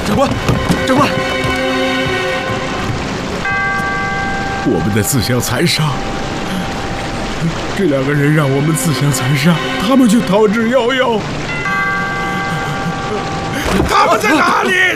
长官，长官， 我们的自相残杀，这2个人让我们自相残杀，他们却逃之夭夭。他们在哪里？